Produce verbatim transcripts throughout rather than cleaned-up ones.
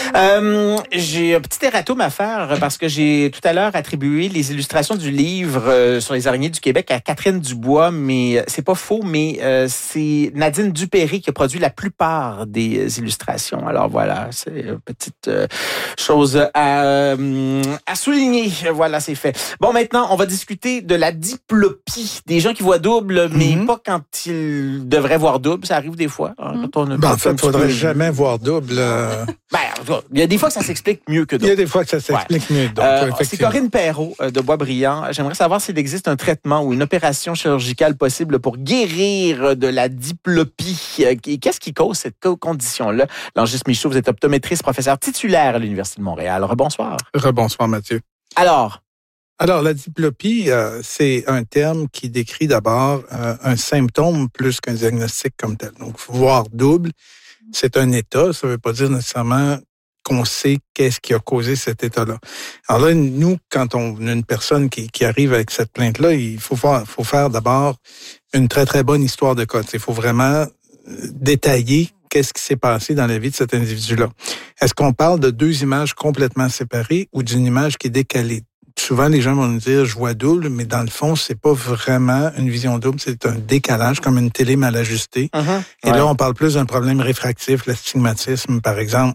Euh, j'ai un petit erratum à faire parce que j'ai tout à l'heure attribué les illustrations du livre euh, sur les araignées du Québec à Catherine Dubois, mais c'est pas faux, mais euh, c'est Nadine Dupéry qui a produit la plupart des illustrations. Alors voilà, c'est une petite euh, chose à, euh, à souligner. Voilà, c'est fait. Bon, maintenant, on va discuter de la diplopie. Des gens qui voient double, mais mm-hmm. pas quand ils devraient voir double. Ça arrive des fois. Hein, mm-hmm. quand on a ben, en fait, il ne faudrait jamais voir double. Euh... Ben, il y a des fois que ça s'explique mieux que d'autres. Il y a des fois que ça s'explique ouais. mieux que d'autres. Euh, c'est Corinne Perrault euh, de Boisbriand. J'aimerais savoir s'il existe un traitement ou une opération chirurgicale possible pour guérir de la diplopie. Qu'est-ce qui cause cette condition-là? Langis Michaud, vous êtes optométriste, professeur titulaire à l'Université de Montréal. Rebonsoir. Rebonsoir, Mathieu. Alors? Alors, la diplopie, euh, c'est un terme qui décrit d'abord euh, un symptôme plus qu'un diagnostic comme tel. Donc, voir double, c'est un état. Ça ne veut pas dire nécessairement qu'on sait qu'est-ce qui a causé cet état-là. Alors là, nous, quand on a une personne qui, qui arrive avec cette plainte-là, il faut faire, faut faire d'abord une très, très bonne histoire de cas. Il faut vraiment détailler qu'est-ce qui s'est passé dans la vie de cet individu-là. Est-ce qu'on parle de deux images complètement séparées ou d'une image qui est décalée? Souvent, les gens vont nous dire « je vois double », mais dans le fond, c'est pas vraiment une vision double, c'est un décalage, comme une télé mal ajustée. Uh-huh. Et ouais. là, on parle plus d'un problème réfractif, l'astigmatisme, par exemple,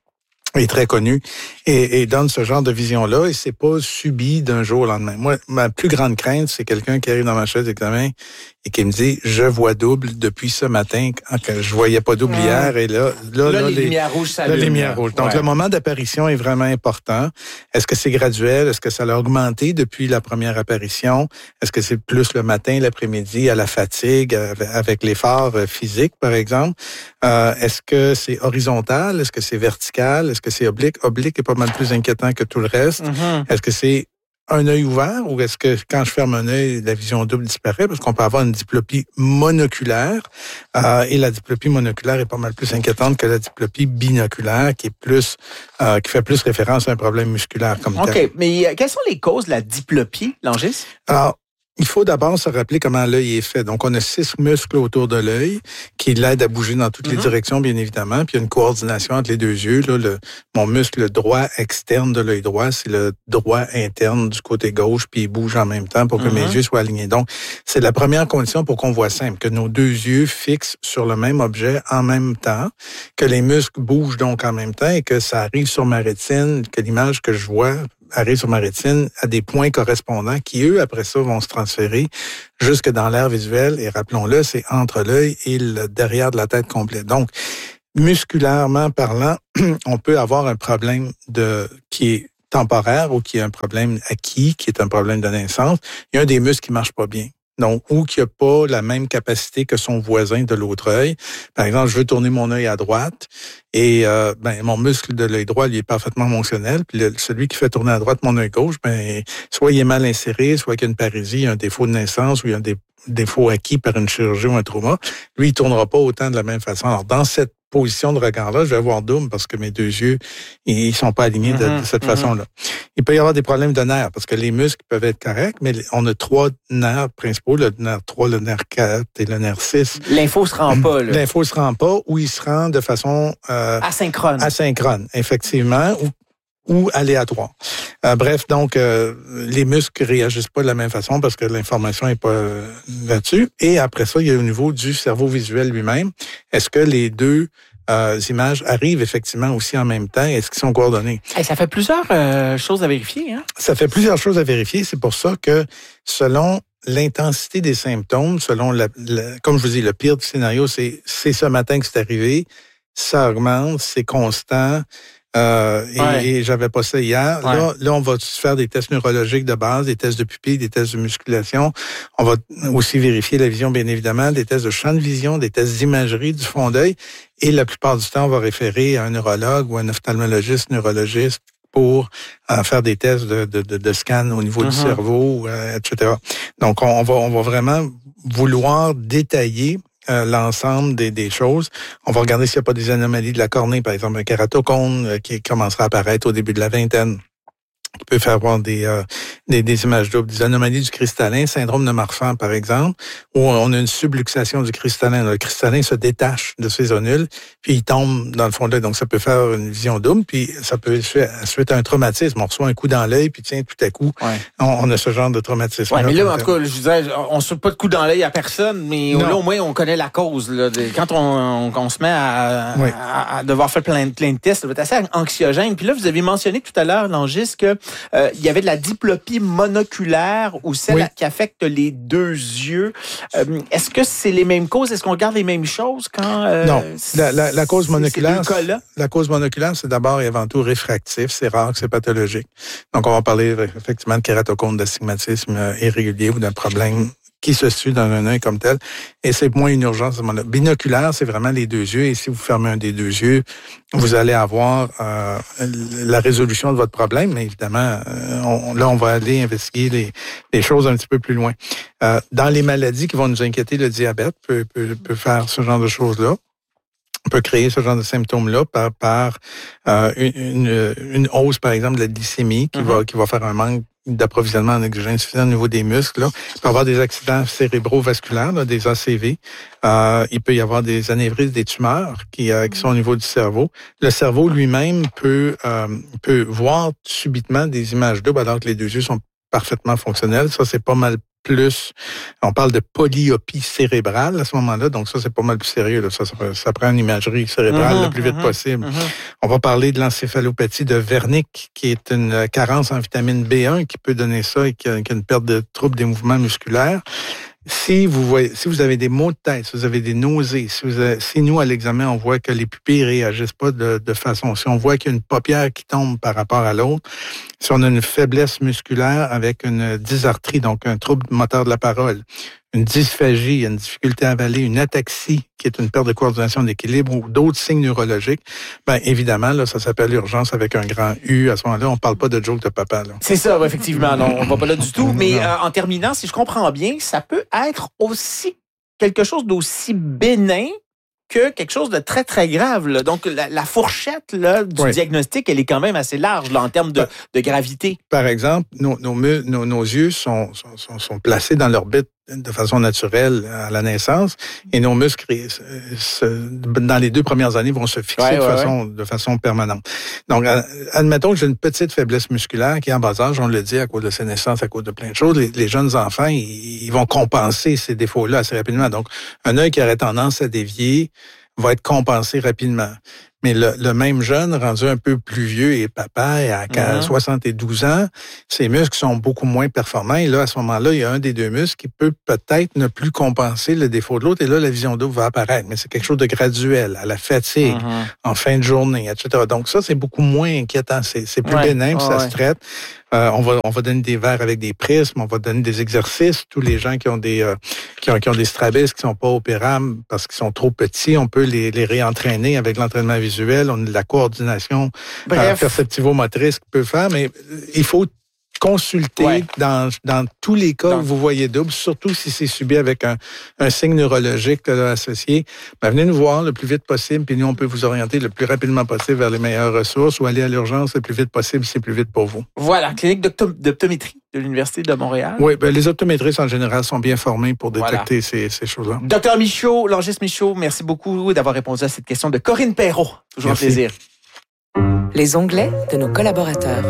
est très connu, et, et donne ce genre de vision-là, et c'est pas subi d'un jour au lendemain. Moi, ma plus grande crainte, c'est quelqu'un qui arrive dans ma chaise d'examen et qui me dit « je vois double depuis ce matin, quand je voyais pas double mmh. hier », et là, là, là, là les, les lumières rouges s'allument. Les lumières rouges. Donc, ouais. le moment d'apparition est vraiment important. Est-ce que c'est graduel? Est-ce que ça l'a augmenté depuis la première apparition? Est-ce que c'est plus le matin, l'après-midi, à la fatigue, avec l'effort physique, par exemple? Euh, est-ce que c'est horizontal? Est-ce que c'est vertical? Est-ce que c'est oblique? Oblique est pas mal plus inquiétant que tout le reste. Mm-hmm. Est-ce que c'est un œil ouvert ou est-ce que quand je ferme un œil, la vision double disparaît? Parce qu'on peut avoir une diplopie monoculaire euh, et la diplopie monoculaire est pas mal plus inquiétante que la diplopie binoculaire qui est plus, euh, qui fait plus référence à un problème musculaire comme okay. tel. OK, mais quelles sont les causes de la diplopie, Langis? Alors, il faut d'abord se rappeler comment l'œil est fait. Donc, on a six muscles autour de l'œil qui l'aident à bouger dans toutes mm-hmm. les directions, bien évidemment. Puis, il y a une coordination entre les deux yeux. Là, le, mon muscle droit externe de l'œil droit, c'est le droit interne du côté gauche, puis il bouge en même temps pour que mm-hmm. mes yeux soient alignés. Donc, c'est la première condition pour qu'on voit simple, que nos deux yeux fixent sur le même objet en même temps, que les muscles bougent donc en même temps et que ça arrive sur ma rétine, que l'image que je vois arrive sur ma rétine à des points correspondants qui, eux, après ça, vont se transférer jusque dans l'aire visuelle. Et rappelons-le, c'est entre l'œil et le derrière de la tête complète. Donc, musculairement parlant, on peut avoir un problème de qui est temporaire ou qui est un problème acquis, qui est un problème de naissance. Il y a un des muscles qui marche pas bien. Donc, ou qui n'a pas la même capacité que son voisin de l'autre œil. Par exemple, je veux tourner mon œil à droite et euh, ben mon muscle de l'œil droit, lui, est parfaitement fonctionnel. Puis le, celui qui fait tourner à droite mon œil gauche, ben soit il est mal inséré, soit qu'il y a une parésie, un défaut de naissance ou il y a un dé, défaut acquis par une chirurgie ou un trauma. Lui, il tournera pas autant de la même façon. Alors, dans cette position de regard-là, je vais avoir double parce que mes deux yeux, ils sont pas alignés de, de cette mm-hmm. façon-là. Il peut y avoir des problèmes de nerfs parce que les muscles peuvent être corrects, mais on a trois nerfs principaux, le nerf trois, le nerf quatre et le nerf six. L'info se rend pas, là. L'info se rend pas ou il se rend de façon euh, asynchrone. Asynchrone, effectivement, ou ou aléatoire. Euh, bref, donc, euh, les muscles réagissent pas de la même façon parce que l'information est pas euh, là-dessus. Et après ça, il y a au niveau du cerveau visuel lui-même. Est-ce que les deux euh, images arrivent effectivement aussi en même temps? Est-ce qu'ils sont coordonnés? Hey, ça fait plusieurs euh, choses à vérifier, hein? Ça fait plusieurs choses à vérifier. C'est pour ça que, selon l'intensité des symptômes, selon, la, la, comme je vous dis, le pire du scénario, c'est, c'est ce matin que c'est arrivé, ça augmente, c'est constant. Euh, et, ouais. et j'avais pas ça hier. Ouais. Là, là, on va faire des tests neurologiques de base, des tests de pupille, des tests de musculation. On va aussi vérifier la vision, bien évidemment, des tests de champ de vision, des tests d'imagerie du fond d'œil. Et la plupart du temps, on va référer à un neurologue ou un ophtalmologiste, neurologiste pour euh, faire des tests de, de, de, de scan au niveau mm-hmm. du cerveau, euh, et cetera. Donc, on, on va, on va vraiment vouloir détailler Euh, l'ensemble des, des choses. On va regarder s'il n'y a pas des anomalies de la cornée, par exemple un kératocone euh, qui commencera à apparaître au début de la vingtaine, qui peut faire avoir des, euh, des, des images doubles, des anomalies du cristallin, syndrome de Marfan, par exemple, où on a une subluxation du cristallin. Le cristallin se détache de ses zonules, puis il tombe dans le fond de l'œil. Donc, ça peut faire une vision double, puis ça peut, suite à un traumatisme, on reçoit un coup dans l'œil, puis tiens, tout à coup, ouais. on, on a ce genre de traumatisme. Oui, mais là, en tout cas, je disais, on ne saute pas de coup dans l'œil à personne, mais non. Là, au moins, on connaît la cause. Là, de, quand on, on, on se met à, oui. à, à devoir faire plein, plein de tests, ça va être assez anxiogène. Puis là, vous avez mentionné tout à l'heure, Langis, qu'il euh, y avait de la diplopie monoculaire ou celle oui. qui affecte les deux yeux. Euh, est-ce que c'est les mêmes causes? Est-ce qu'on regarde les mêmes choses quand... Euh, non. La, la, la cause monoculaire, la cause monoculaire, c'est d'abord et avant tout réfractif. C'est rare que c'est pathologique. Donc, on va parler effectivement de kératocone, d'astigmatisme irrégulier ou d'un problème qui se situe dans un œil comme tel. Et c'est moins une urgence. Binoculaire, c'est vraiment les deux yeux. Et si vous fermez un des deux yeux, vous allez avoir euh, la résolution de votre problème. Mais évidemment, euh, on, là, on va aller investiguer les, les choses un petit peu plus loin. Euh, dans les maladies qui vont nous inquiéter, le diabète peut, peut, peut faire ce genre de choses-là. On peut créer ce genre de symptômes-là par, par euh, une, une hausse, par exemple, de la glycémie qui, mm-hmm. va, qui va faire un manque d'approvisionnement en oxygène suffisant au niveau des muscles. Là. Il peut y avoir des accidents cérébrovasculaires, là, des A C V. Euh, il peut y avoir des anévrismes, des tumeurs qui, euh, qui sont au niveau du cerveau. Le cerveau lui-même peut, euh, peut voir subitement des images doubles alors que les deux yeux sont parfaitement fonctionnels. Ça, c'est pas mal plus, on parle de polyopie cérébrale à ce moment-là, donc ça, c'est pas mal plus sérieux. Là. Ça, ça, ça prend une imagerie cérébrale mmh, le plus vite mmh, possible. Mmh. On va parler de l'encéphalopathie de Wernicke, qui est une carence en vitamine B un qui peut donner ça et qui a, qui a une perte de trouble des mouvements musculaires. Si vous voyez, si vous avez des maux de tête, si vous avez des nausées, si, vous avez, si nous, à l'examen, on voit que les pupilles réagissent pas de, de façon, si on voit qu'il y a une paupière qui tombe par rapport à l'autre, si on a une faiblesse musculaire avec une dysarthrie, donc un trouble moteur de la parole, une dysphagie, une difficulté à avaler, une ataxie, qui est une perte de coordination d'équilibre ou d'autres signes neurologiques, ben évidemment, là, ça s'appelle l'urgence avec un grand U. À ce moment-là, on parle pas de joke de papa. Là. C'est ça, effectivement. Non, on va pas là du tout. Mais euh, en terminant, si je comprends bien, ça peut être aussi quelque chose d'aussi bénin que quelque chose de très, très grave. Là. Donc, la, la fourchette là, du oui. diagnostic, elle est quand même assez large là, en termes de, de gravité. Par exemple, nos, nos, nos, nos yeux sont, sont, sont placés dans l'orbite de façon naturelle à la naissance et nos muscles, se, dans les deux premières années, vont se fixer ouais, de, ouais, façon, ouais. de façon permanente. Donc, admettons que j'ai une petite faiblesse musculaire qui est en bas âge, on le dit, à cause de ses naissances, à cause de plein de choses. Les, les jeunes enfants, ils, ils vont compenser ces défauts-là assez rapidement. Donc, un œil qui aurait tendance à dévier va être compensé rapidement. Mais le, le même jeune, rendu un peu plus vieux et papa, et à mm-hmm. soixante-douze ans, ses muscles sont beaucoup moins performants. Et là, à ce moment-là, il y a un des deux muscles qui peut peut-être ne plus compenser le défaut de l'autre. Et là, la vision double va apparaître. Mais c'est quelque chose de graduel, à la fatigue, mm-hmm. en fin de journée, et cetera. Donc ça, c'est beaucoup moins inquiétant. C'est, c'est plus ouais. bénin, puis oh, ça ouais. se traite. Euh, on va on va donner des verres avec des prismes, on va donner des exercices. Tous les gens qui ont des euh, qui ont qui ont des strabismes qui sont pas opérables parce qu'ils sont trop petits, on peut les les réentraîner avec l'entraînement visuel. On a de la coordination euh, perceptivo-motrice qu'on peut faire, mais il faut consulter ouais. dans dans tous les cas Donc, où vous voyez double, surtout si c'est subi avec un, un signe neurologique là, associé. Ben, venez nous voir le plus vite possible, puis nous, on peut vous orienter le plus rapidement possible vers les meilleures ressources ou aller à l'urgence le plus vite possible si c'est plus vite pour vous. Voilà, clinique d'optom- d'optométrie de l'Université de Montréal. Oui, ben, les optométristes en général sont bien formés pour détecter voilà. ces, ces choses-là. Docteur Michaud, Langis Michaud, merci beaucoup d'avoir répondu à cette question de Corinne Perrault. Toujours merci. Un plaisir. Les onglets de nos collaborateurs.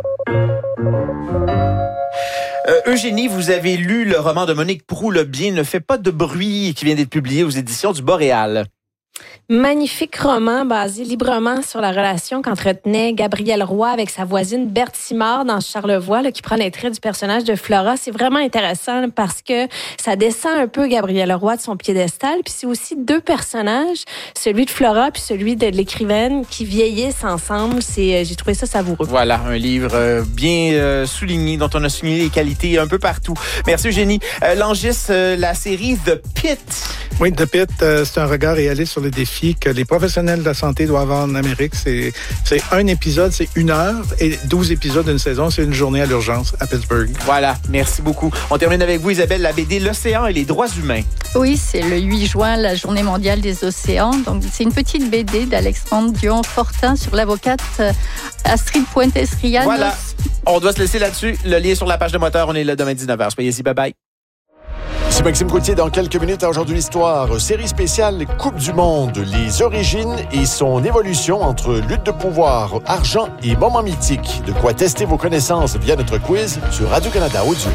Euh, Eugénie, vous avez lu le roman de Monique Proulx, Le bien ne fait pas de bruit, qui vient d'être publié aux éditions du Boréal. Magnifique roman basé librement sur la relation qu'entretenait Gabrielle Roy avec sa voisine Berthe Simard dans Charlevoix, là, qui prend les traits du personnage de Flora. C'est vraiment intéressant là, parce que ça descend un peu Gabrielle Roy de son piédestal. Puis c'est aussi deux personnages, celui de Flora puis celui de l'écrivaine, qui vieillissent ensemble. C'est, j'ai trouvé ça savoureux. Voilà, un livre bien euh, souligné, dont on a souligné les qualités un peu partout. Merci Eugénie. Euh, Langis, euh, la série The Pit. Oui, The Pit, euh, c'est un regard réaliste sur les défis que les professionnels de la santé doivent avoir en Amérique. C'est, c'est un épisode, c'est une heure, et douze épisodes d'une saison, c'est une journée à l'urgence à Pittsburgh. Voilà, merci beaucoup. On termine avec vous, Isabelle, la B D L'Océan et les droits humains. Oui, c'est le huit juin, la journée mondiale des océans. Donc, c'est une petite B D d'Alexandre Dion-Fortin sur l'avocate Astrid Puentes-Rianos. Voilà. On doit se laisser là-dessus. Le lien est sur la page de Moteur. On est là demain dix-neuf heures. Soyez-y. Bye-bye. C'est Maxime Gauthier dans quelques minutes à Aujourd'hui l'Histoire. Série spéciale Coupe du Monde, les origines et son évolution entre lutte de pouvoir, argent et moments mythiques. De quoi tester vos connaissances via notre quiz sur Radio-Canada Audio.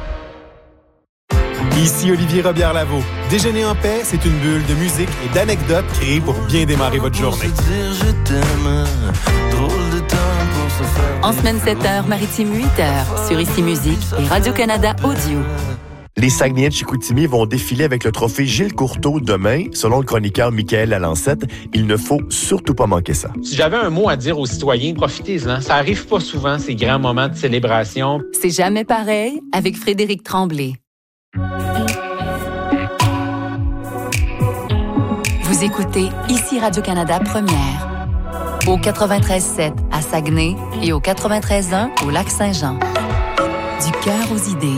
Ici Olivier Robillard-Lavaux. Déjeuner en paix, c'est une bulle de musique et d'anecdotes créées pour bien démarrer votre journée. En semaine sept heures, Maritime huit heures, sur Ici Musique et Radio-Canada Audio. Les Saguenayens de Chicoutimi vont défiler avec le trophée Gilles Courteau demain. Selon le chroniqueur Michael Lalancette, il ne faut surtout pas manquer ça. Si j'avais un mot à dire aux citoyens, profitez-en. Ça arrive pas souvent, ces grands moments de célébration. C'est jamais pareil avec Frédéric Tremblay. Vous écoutez Ici Radio-Canada Première. Au quatre-vingt-treize sept à Saguenay et au quatre-vingt-treize un au Lac-Saint-Jean. Du cœur aux idées.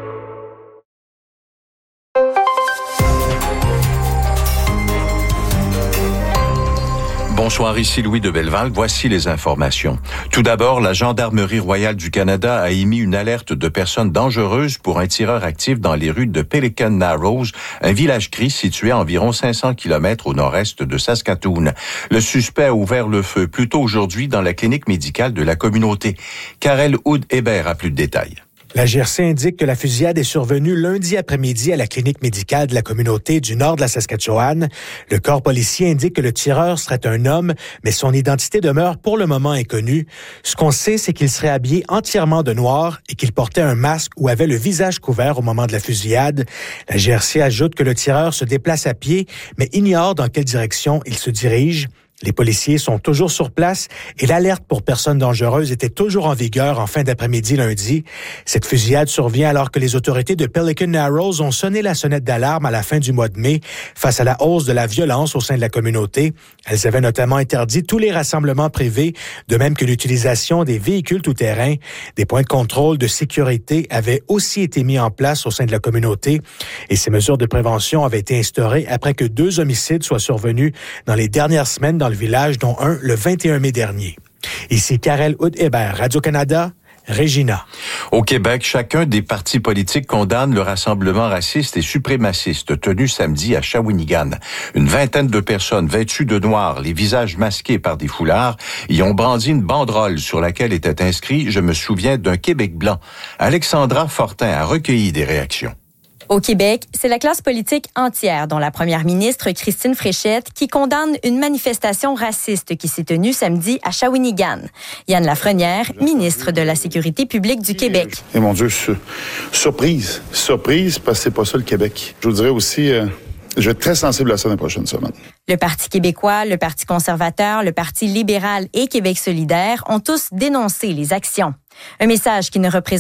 Bonsoir, ici Louis de Belleval. Voici les informations. Tout d'abord, la Gendarmerie royale du Canada a émis une alerte de personnes dangereuses pour un tireur actif dans les rues de Pelican Narrows, un village gris situé à environ cinq cents kilomètres au nord-est de Saskatoon. Le suspect a ouvert le feu plus tôt aujourd'hui dans la clinique médicale de la communauté. Karel Houd-Hébert a plus de détails. La G R C indique que la fusillade est survenue lundi après-midi à la clinique médicale de la communauté du nord de la Saskatchewan. Le corps policier indique que le tireur serait un homme, mais son identité demeure pour le moment inconnue. Ce qu'on sait, c'est qu'il serait habillé entièrement de noir et qu'il portait un masque ou avait le visage couvert au moment de la fusillade. La G R C ajoute que le tireur se déplace à pied, mais ignore dans quelle direction il se dirige. Les policiers sont toujours sur place et l'alerte pour personnes dangereuses était toujours en vigueur en fin d'après-midi lundi. Cette fusillade survient alors que les autorités de Pelican Narrows ont sonné la sonnette d'alarme à la fin du mois de mai face à la hausse de la violence au sein de la communauté. Elles avaient notamment interdit tous les rassemblements privés, de même que l'utilisation des véhicules tout-terrain. Des points de contrôle de sécurité avaient aussi été mis en place au sein de la communauté et ces mesures de prévention avaient été instaurées après que deux homicides soient survenus dans les dernières semaines dans le village, dont un le vingt et un mai dernier. Ici Karel Houd-Hébert, Radio-Canada, Regina. Au Québec, chacun des partis politiques condamne le rassemblement raciste et suprémaciste tenu samedi à Shawinigan. Une vingtaine de personnes vêtues de noir, les visages masqués par des foulards, y ont brandi une banderole sur laquelle était inscrit « Je me souviens d'un Québec blanc ». Alexandra Fortin a recueilli des réactions. Au Québec, c'est la classe politique entière, dont la première ministre Christine Fréchette, qui condamne une manifestation raciste qui s'est tenue samedi à Shawinigan. Yann Lafrenière, ministre de la Sécurité publique du Québec. Et mon Dieu, surprise. Surprise, parce que c'est pas ça le Québec. Je vous dirais aussi, euh, je vais être très sensible à ça dans les prochaines semaines. Le Parti québécois, le Parti conservateur, le Parti libéral et Québec solidaire ont tous dénoncé les actions. Un message qui ne représente